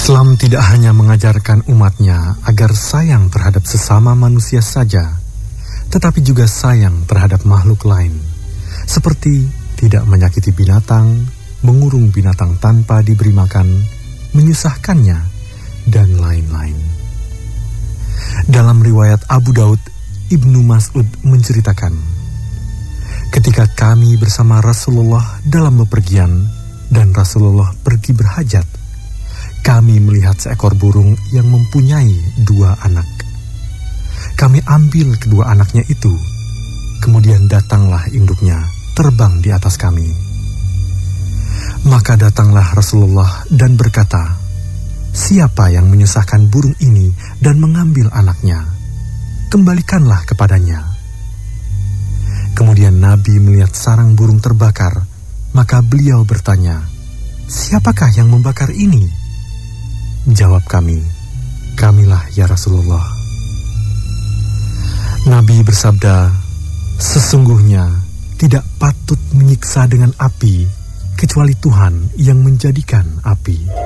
Islam tidak hanya mengajarkan umatnya agar sayang terhadap sesama manusia saja, tetapi juga sayang terhadap makhluk lain, seperti tidak menyakiti binatang, mengurung binatang tanpa diberi makan, menyusahkannya, dan lain-lain. Dalam riwayat Abu Daud, Ibnu Mas'ud menceritakan, ketika kami bersama Rasulullah dalam bepergian dan Rasulullah pergi berhajat, kami melihat seekor burung yang mempunyai 2 anak. Kami ambil kedua anaknya itu, kemudian datanglah induknya terbang di atas kami. Maka datanglah Rasulullah dan berkata, "Siapa yang menyusahkan burung ini dan mengambil anaknya? Kembalikanlah kepadanya." Kemudian Nabi melihat sarang burung terbakar, maka beliau bertanya, "Siapakah yang membakar ini?" Jawab kami, "Kamilah ya Rasulullah." Nabi bersabda, "Sesungguhnya tidak patut menyiksa dengan api kecuali Tuhan yang menjadikan api."